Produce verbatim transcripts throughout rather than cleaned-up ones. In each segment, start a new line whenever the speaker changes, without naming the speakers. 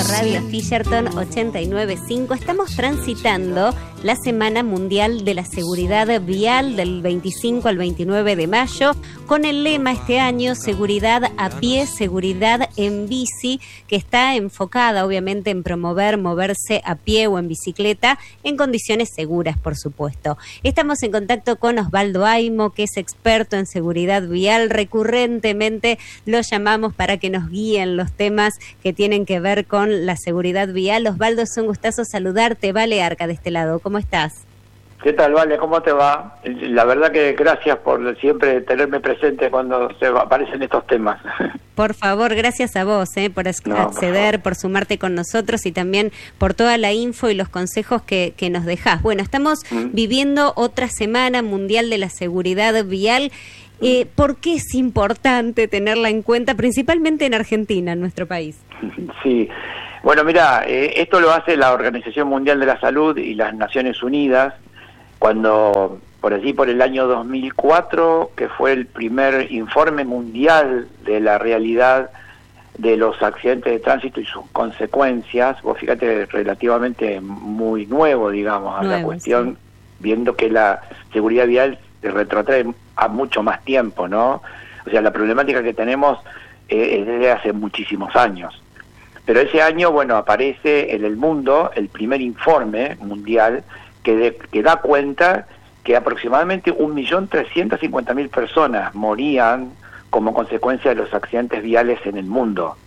Radio Fisherton ochenta y nueve punto cinco. Estamos transitando la Semana Mundial de la Seguridad Vial del veinticinco al veintinueve de mayo, con el lema este año Seguridad a pie, seguridad en bici, que está enfocada obviamente en promover moverse a pie o en bicicleta en condiciones seguras, por supuesto. Estamos en contacto con Osvaldo Aimo, que es experto en seguridad vial. Recurrentemente lo llamamos para que nos guíen los temas que tienen que ver con la seguridad vial. Osvaldo, es un gustazo saludarte. Vale Arca de este lado, ¿cómo estás?
¿Qué tal, Vale? ¿Cómo te va? La verdad que gracias por siempre tenerme presente cuando se aparecen estos temas.
Por favor, gracias a vos eh, por no, acceder, por, por sumarte con nosotros y también por toda la info y los consejos que, que nos dejás. Bueno, estamos ¿Mm? viviendo otra Semana Mundial de la Seguridad Vial. Eh, ¿Por qué es importante tenerla en cuenta, principalmente en Argentina, en nuestro país?
Sí, bueno, mira, eh, esto lo hace la Organización Mundial de la Salud y las Naciones Unidas, cuando, por allí, por el año dos mil cuatro, que fue el primer informe mundial de la realidad de los accidentes de tránsito y sus consecuencias. Vos fíjate, relativamente muy nuevo, digamos, a nuevo, la cuestión, sí. Viendo que la seguridad vial se retrotrae a mucho más tiempo, ¿no? O sea, la problemática que tenemos eh, es desde hace muchísimos años. Pero ese año, bueno, aparece en el mundo el primer informe mundial que, de, que da cuenta que aproximadamente un millón trescientas cincuenta mil personas morían como consecuencia de los accidentes viales en el mundo.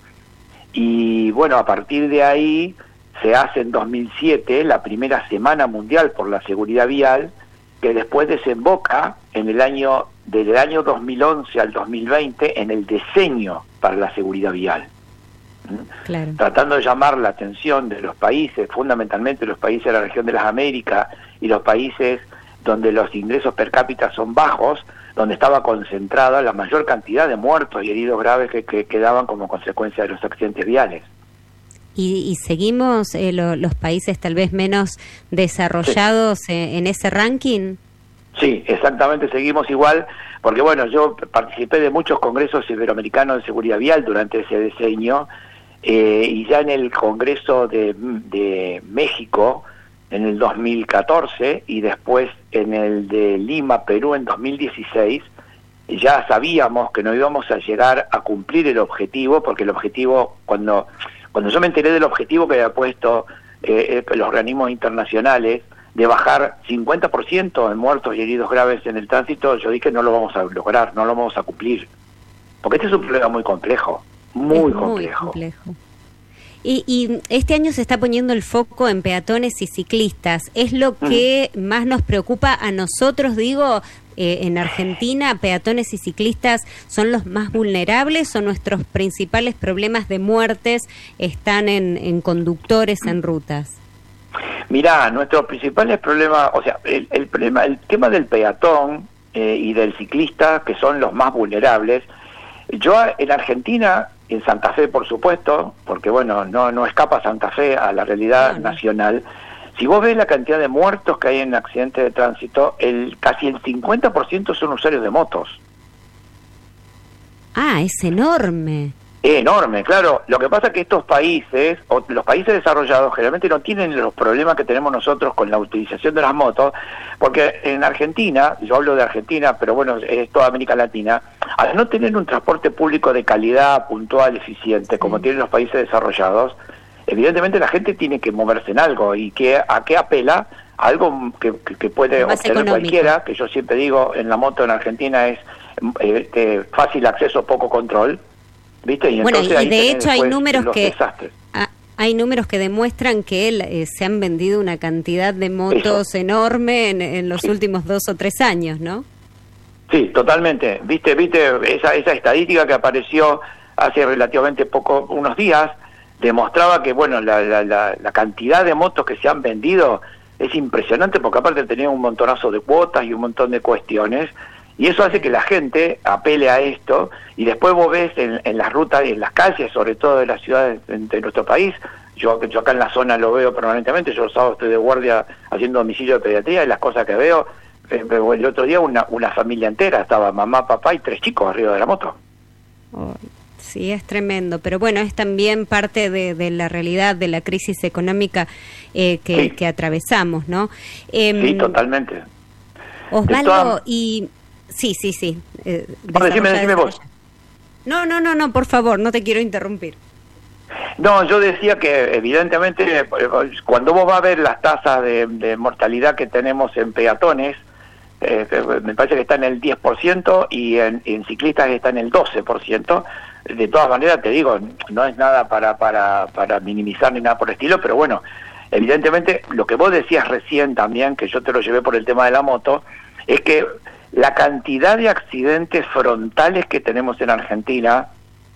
Y bueno, a partir de ahí se hace en dos mil siete la primera Semana Mundial por la Seguridad Vial, que después desemboca en el año, desde el año dos mil once al dos mil veinte, en el diseño para la seguridad vial. Claro. Tratando de llamar la atención de los países, fundamentalmente los países de la región de las Américas y los países donde los ingresos per cápita son bajos, donde estaba concentrada la mayor cantidad de muertos y heridos graves que, que quedaban como consecuencia de los accidentes viales.
¿Y, y seguimos eh, lo, los países tal vez menos desarrollados sí. eh, en ese ranking?
Sí, exactamente, seguimos igual, porque bueno, yo participé de muchos congresos iberoamericanos de seguridad vial durante ese diseño, eh, y ya en el Congreso de, de México en el dos mil catorce y después en el de Lima, Perú, en dos mil dieciséis, ya sabíamos que no íbamos a llegar a cumplir el objetivo, porque el objetivo, cuando... Cuando yo me enteré del objetivo que había puesto eh, los organismos internacionales de bajar cincuenta por ciento en muertos y heridos graves en el tránsito, yo dije no lo vamos a lograr, no lo vamos a cumplir. Porque este es un problema muy complejo, muy, muy complejo. complejo.
Y, y este año se está poniendo el foco en peatones y ciclistas. ¿Es lo que mm. más nos preocupa a nosotros, digo? Eh, en Argentina, peatones y ciclistas son los más vulnerables, o nuestros principales problemas de muertes están en, en conductores en rutas.
Mirá, nuestros principales problemas, o sea, el, el problema, el tema del peatón eh, y del ciclista, que son los más vulnerables. Yo en Argentina, en Santa Fe, por supuesto, porque bueno, no no escapa Santa Fe a la realidad no, no. nacional. Si vos ves la cantidad de muertos que hay en accidentes de tránsito, el casi el cincuenta por ciento son usuarios de motos.
Ah, es enorme.
Es enorme, claro. Lo que pasa es que estos países, o los países desarrollados, generalmente no tienen los problemas que tenemos nosotros con la utilización de las motos, porque en Argentina, yo hablo de Argentina, pero bueno, es toda América Latina, al no tener un transporte público de calidad, puntual, eficiente, sí. como tienen los países desarrollados, evidentemente la gente tiene que moverse en algo. ¿Y que a qué apela? A algo que, que, que puede
más
obtener
económico.
Cualquiera, que yo siempre digo, en la moto en Argentina es eh, eh, fácil acceso, poco control, ¿viste? Y
bueno,
entonces
y de hecho hay números que
desastres.
Ah, hay números que demuestran que eh, se han vendido una cantidad de motos Eso. enorme en, en los sí. últimos dos o tres años, ¿no?
Sí, totalmente. ¿Viste? ¿Viste? Esa, esa estadística que apareció hace relativamente poco, unos días, demostraba que, bueno, la, la, la, la cantidad de motos que se han vendido es impresionante, porque aparte tenía un montonazo de cuotas y un montón de cuestiones, y eso hace que la gente apele a esto, y después vos ves en, en las rutas y en las calles, sobre todo de las ciudades de, de nuestro país, yo, yo acá en la zona lo veo permanentemente, yo los sábados estoy de guardia haciendo domicilio de pediatría, y las cosas que veo, eh, el otro día una, una familia entera, estaba mamá, papá y tres chicos arriba de la moto.
Oh. Sí, es tremendo, pero bueno, es también parte de, de la realidad de la crisis económica eh, que,
sí.
que atravesamos, ¿no? Eh,
sí, totalmente.
Osvaldo,
Esto,
y... Sí, sí, sí. Eh,
no, decime, decime vos.
No, no, no, no, por favor, no te quiero interrumpir.
No, yo decía que evidentemente cuando vos vas a ver las tasas de, de mortalidad que tenemos en peatones, eh, me parece que está en el diez por ciento y en, en ciclistas está en el doce por ciento. De todas maneras, te digo, no es nada para, para, para minimizar ni nada por el estilo, pero bueno, evidentemente lo que vos decías recién también, que yo te lo llevé por el tema de la moto, es que la cantidad de accidentes frontales que tenemos en Argentina,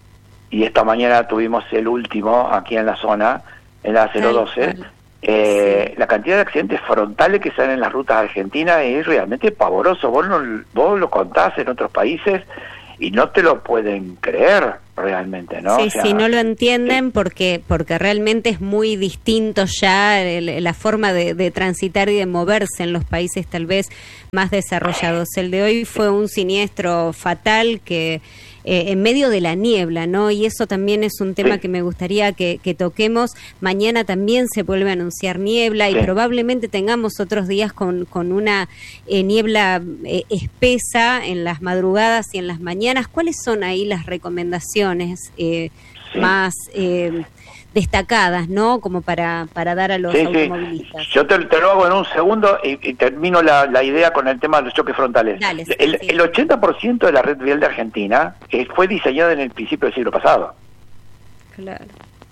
y esta mañana tuvimos el último aquí en la zona, en la cero doce, eh, sí. La cantidad de accidentes frontales que salen en las rutas argentinas es realmente pavoroso. Vos, no, vos lo contás en otros países y no te lo pueden creer realmente, ¿no?
Sí,
o sea,
sí, no lo entienden
sí.
porque porque realmente es muy distinto ya el, la forma de, de transitar y de moverse en los países tal vez más desarrollados. El de hoy fue un siniestro fatal que eh, en medio de la niebla, ¿no? Y eso también es un tema sí. que me gustaría que, que toquemos. Mañana también se vuelve a anunciar niebla y sí. probablemente tengamos otros días con, con una eh, niebla eh, espesa en las madrugadas y en las mañanas. ¿Cuáles son ahí las recomendaciones eh, sí. más eh, destacadas, ¿no? Como para, para dar a los sí, automovilistas.
Sí. Yo te, te lo hago en un segundo y, y termino la, la idea con el tema de los choques frontales.
Dale, sí,
el,
sí.
el ochenta por ciento de la red vial de Argentina eh, fue diseñada en el principio del siglo pasado.
Claro.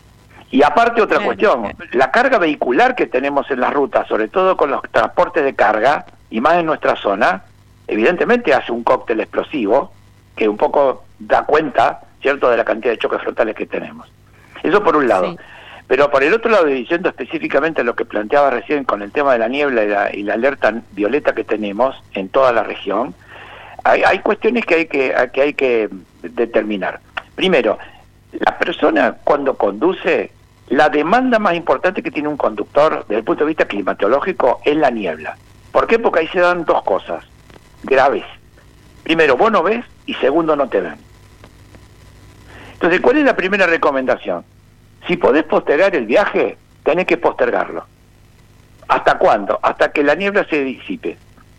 Y aparte otra
claro,
cuestión,
claro.
la carga vehicular que tenemos en las rutas, sobre todo con los transportes de carga, y más en nuestra zona, evidentemente hace un cóctel explosivo que un poco da cuenta, ¿cierto?, de la cantidad de choques frontales que tenemos. Eso por un lado. Sí. Pero por el otro lado, diciendo específicamente lo que planteaba recién con el tema de la niebla y la, y la alerta violeta que tenemos en toda la región, hay, hay cuestiones que hay que, que hay que determinar. Primero, la persona cuando conduce, la demanda más importante que tiene un conductor desde el punto de vista climatológico es la niebla. ¿Por qué? Porque ahí se dan dos cosas graves. Primero, vos no ves, y segundo, no te ven. Entonces, ¿cuál es la primera recomendación? Si podés postergar el viaje, tenés que postergarlo. ¿Hasta cuándo? Hasta que la niebla se disipe.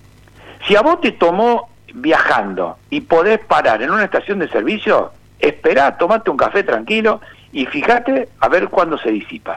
Si a vos te tomó viajando y podés parar en una estación de servicio, esperá, tomate un café tranquilo y fíjate a ver cuándo se disipa.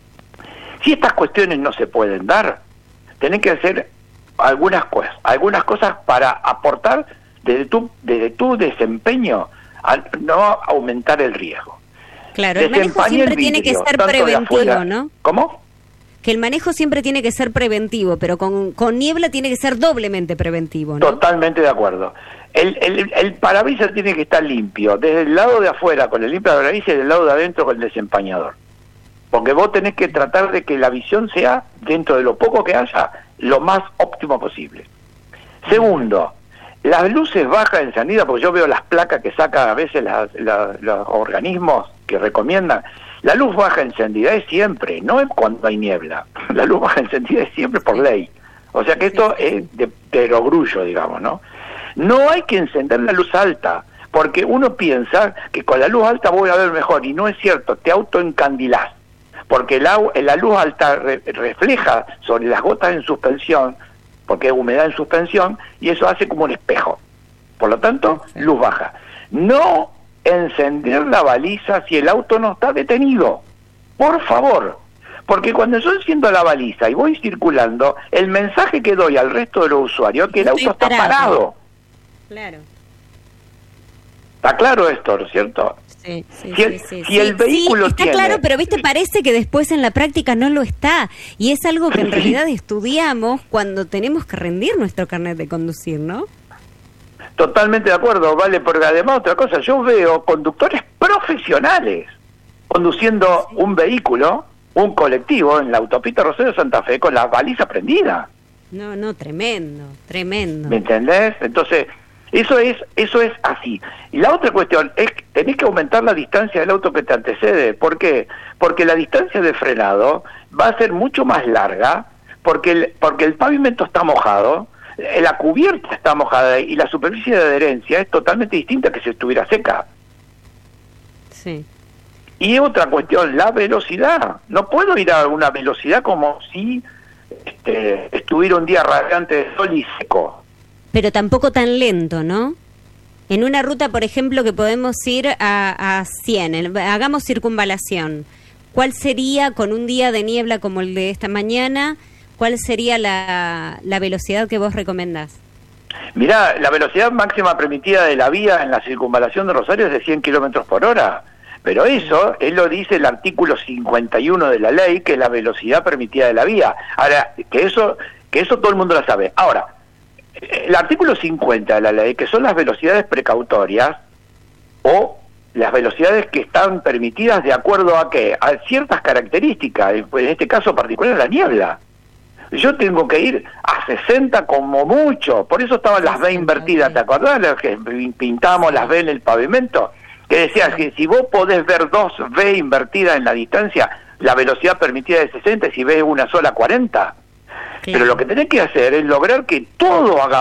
Si estas cuestiones no se pueden dar, tenés que hacer algunas cosas, algunas cosas para aportar desde tu, desde tu desempeño a no aumentar el riesgo.
Claro, el manejo siempre tiene que ser preventivo, ¿no?
¿Cómo?
Que el manejo siempre tiene que ser preventivo, pero con, con niebla tiene que ser doblemente preventivo, ¿no?
Totalmente de acuerdo. El, el, el parabrisas tiene que estar limpio, desde el lado de afuera con el limpio de parabrisas y del lado de adentro con el desempañador. Porque vos tenés que tratar de que la visión sea, dentro de lo poco que haya, lo más óptimo posible. Segundo, las luces bajas encendidas, porque yo veo las placas que sacan a veces las, las, los organismos que recomiendan. La luz baja encendida es siempre, no es cuando hay niebla. La luz baja encendida es siempre por ley. O sea que esto es de perogrullo, digamos, ¿no? No hay que encender la luz alta, porque uno piensa que con la luz alta voy a ver mejor, y no es cierto, te autoencandilás, porque el agua, la luz alta re, refleja sobre las gotas en suspensión, porque hay humedad en suspensión, y eso hace como un espejo. Por lo tanto, luz baja. No encender la baliza si el auto no está detenido. Por favor. Porque cuando yo enciendo la baliza y voy circulando, el mensaje que doy al resto de los usuarios es que el auto está parado.
Claro.
Está claro esto, ¿no es cierto?
Sí, sí,
si el,
sí, sí,
si
sí,
el vehículo
sí, está
tiene...
claro, pero viste, parece que después en la práctica no lo está. Y es algo que en realidad estudiamos cuando tenemos que rendir nuestro carnet de conducir, ¿no?
Totalmente de acuerdo, vale, porque además otra cosa, yo veo conductores profesionales conduciendo sí. un vehículo, un colectivo en la autopista Rosario Santa Fe con la baliza prendida.
No, no, tremendo, tremendo.
¿Me entendés? Entonces, eso es eso es así. Y la otra cuestión es que tenés que aumentar la distancia del auto que te antecede. ¿Por qué? Porque la distancia de frenado va a ser mucho más larga, porque el, porque el pavimento está mojado, la cubierta está mojada y la superficie de adherencia es totalmente distinta que si estuviera seca.
Sí.
Y otra cuestión, la velocidad. No puedo ir a una velocidad como si este, estuviera un día radiante de sol y seco.
Pero tampoco tan lento, ¿no? En una ruta, por ejemplo, que podemos ir a, a cien, el, hagamos circunvalación. ¿Cuál sería, con un día de niebla como el de esta mañana, cuál sería la, la velocidad que vos recomendás?
Mirá, la velocidad máxima permitida de la vía en la circunvalación de Rosario es de cien kilómetros por hora. Pero eso, él lo dice el artículo cincuenta y uno de la ley, que es la velocidad permitida de la vía. Ahora, que eso, que eso todo el mundo lo sabe. Ahora, el artículo cincuenta de la ley, que son las velocidades precautorias, o las velocidades que están permitidas de acuerdo a qué, a ciertas características, en este caso particular la niebla. Yo tengo que ir a sesenta como mucho, por eso estaban las B invertidas, ¿te acordás? Las que pintamos las B en el pavimento, que decías que si vos podés ver dos B invertidas en la distancia, la velocidad permitida es sesenta, y si ves una sola cuarenta. Pero lo que tenés que hacer es lograr que todo haga